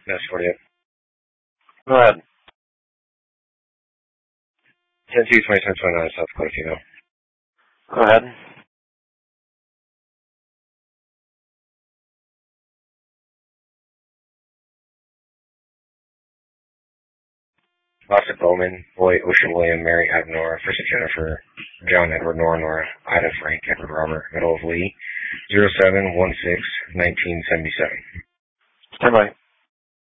That's 48. Go ahead. 10-2-27-29, South Dakota female. Go ahead. Austin Bowman, boy Ocean William, Mary Adam Nora, first Jennifer, John Edward Nora Nora, Ida Frank, Edward Robert, middle of Lee, 07-16-1977. Stand by.